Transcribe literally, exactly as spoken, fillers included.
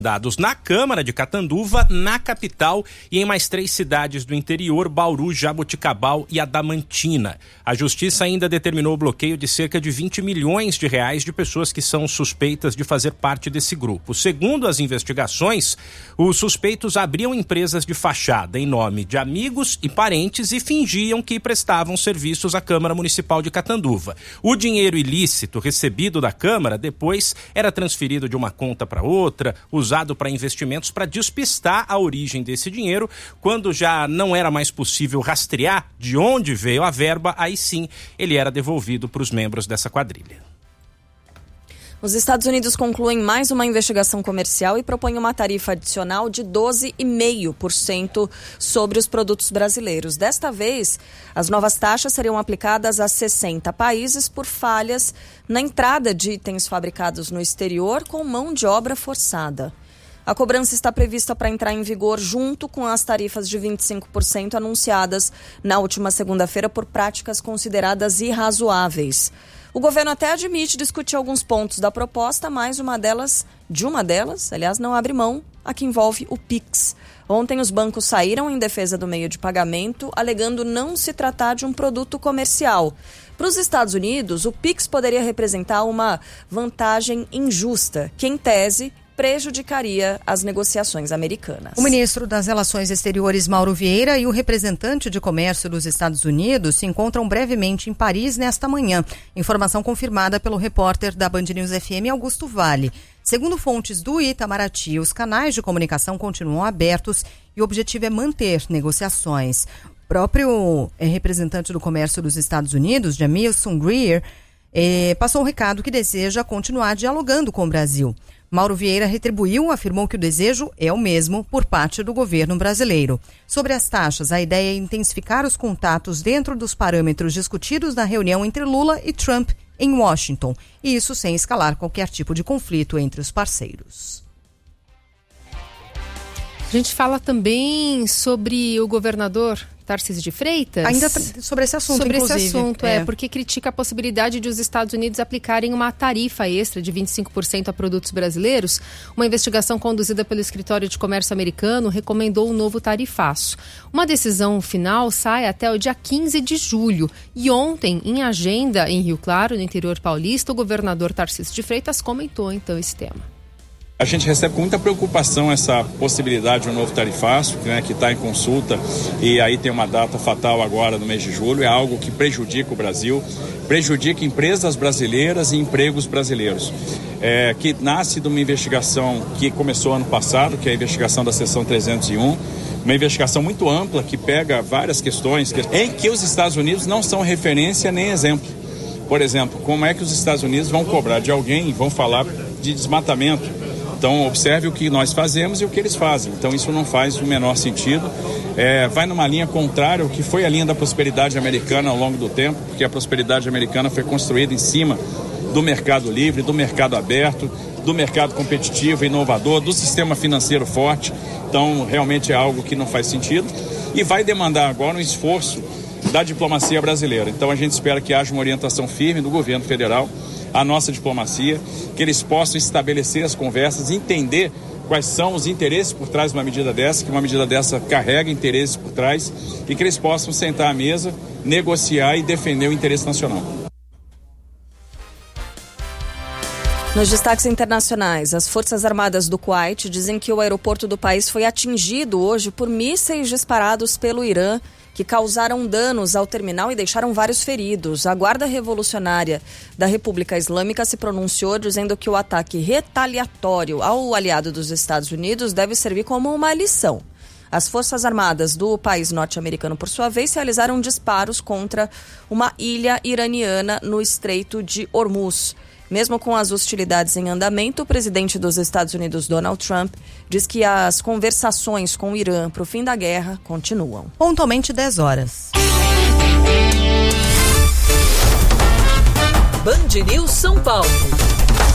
dados na Câmara de Catanduva, na capital e em mais três cidades do interior, Bauru, Jaboticabal e Adamantina. A Justiça ainda determinou o bloqueio de cerca de vinte milhões de reais de pessoas que são suspeitas de fazer parte desse grupo. Segundo as investigações, os suspeitos abriam empresas de fachada em nome de amigos e parentes e fingiam que prestavam serviços à Câmara Municipal de Catanduva. O dinheiro ilícito recebido da Câmara depois era transferido de uma conta para outra, usado usado para investimentos para despistar a origem desse dinheiro. Quando já não era mais possível rastrear de onde veio a verba, aí sim ele era devolvido para os membros dessa quadrilha. Os Estados Unidos concluem mais uma investigação comercial e propõem uma tarifa adicional de doze vírgula cinco por cento sobre os produtos brasileiros. Desta vez, as novas taxas seriam aplicadas a sessenta países por falhas na entrada de itens fabricados no exterior com mão de obra forçada. A cobrança está prevista para entrar em vigor junto com as tarifas de vinte e cinco por cento anunciadas na última segunda-feira por práticas consideradas irrazoáveis. O governo até admite discutir alguns pontos da proposta, mas uma delas, de uma delas, aliás, não abre mão, a que envolve o Pix. Ontem os bancos saíram em defesa do meio de pagamento, alegando não se tratar de um produto comercial. Para os Estados Unidos, o Pix poderia representar uma vantagem injusta, que, em tese, prejudicaria as negociações americanas. O ministro das Relações Exteriores, Mauro Vieira, e o representante de comércio dos Estados Unidos se encontram brevemente em Paris nesta manhã. Informação confirmada pelo repórter da Band News F M, Augusto Vale. Segundo fontes do Itamaraty, os canais de comunicação continuam abertos e o objetivo é manter negociações. O próprio é, representante do comércio dos Estados Unidos, Jamieson Greer, é, passou um recado que deseja continuar dialogando com o Brasil. Mauro Vieira retribuiu, afirmou que o desejo é o mesmo por parte do governo brasileiro. Sobre as taxas, a ideia é intensificar os contatos dentro dos parâmetros discutidos na reunião entre Lula e Trump em Washington, e isso sem escalar qualquer tipo de conflito entre os parceiros. A gente fala também sobre o governador Tarcísio de Freitas. Ainda sobre esse assunto, sobre inclusive. Sobre esse assunto, é. é, porque critica a possibilidade de os Estados Unidos aplicarem uma tarifa extra de vinte e cinco por cento a produtos brasileiros. Uma investigação conduzida pelo Escritório de Comércio americano recomendou um novo tarifaço. Uma decisão final sai até o dia quinze de julho. E ontem, em agenda em Rio Claro, no interior paulista, o governador Tarcísio de Freitas comentou então esse tema. A gente recebe com muita preocupação essa possibilidade de um novo tarifaço, né, que está em consulta, e aí tem uma data fatal agora no mês de julho. É algo que prejudica o Brasil, prejudica empresas brasileiras e empregos brasileiros, é, que nasce de uma investigação que começou ano passado, que é a investigação da seção trezentos e um, uma investigação muito ampla que pega várias questões em que os Estados Unidos não são referência nem exemplo. Por exemplo, como é que os Estados Unidos vão cobrar de alguém e vão falar de desmatamento? Então, observe o que nós fazemos e o que eles fazem. Então, isso não faz o menor sentido. É, vai numa linha contrária ao que foi a linha da prosperidade americana ao longo do tempo, porque a prosperidade americana foi construída em cima do mercado livre, do mercado aberto, do mercado competitivo, inovador, do sistema financeiro forte. Então, realmente é algo que não faz sentido e vai demandar agora um esforço da diplomacia brasileira. Então, a gente espera que haja uma orientação firme do governo federal, a nossa diplomacia, que eles possam estabelecer as conversas, entender quais são os interesses por trás de uma medida dessa, que uma medida dessa carrega interesses por trás, e que eles possam sentar à mesa, negociar e defender o interesse nacional. Nos destaques internacionais, as Forças Armadas do Kuwait dizem que o aeroporto do país foi atingido hoje por mísseis disparados pelo Irã, que causaram danos ao terminal e deixaram vários feridos. A Guarda Revolucionária da República Islâmica se pronunciou dizendo que o ataque retaliatório ao aliado dos Estados Unidos deve servir como uma lição. As Forças Armadas do país norte-americano, por sua vez, realizaram disparos contra uma ilha iraniana no Estreito de Hormuz. Mesmo com as hostilidades em andamento, o presidente dos Estados Unidos, Donald Trump, diz que as conversações com o Irã para o fim da guerra continuam. Pontualmente dez horas. Band News São Paulo.